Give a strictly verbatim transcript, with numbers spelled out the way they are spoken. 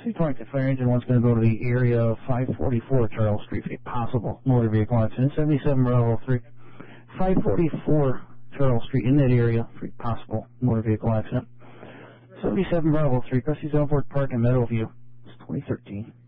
Crescent Torrington Fire Engine one's going to go to the area of five forty-four Charles Street for a possible motor vehicle accident. seventy-seven Bravo three. five forty-four Charles Street in that area for a possible motor vehicle accident. seventy-seven Bravo three, Cressy's Elmford Park in Meadowview. It's twenty thirteen.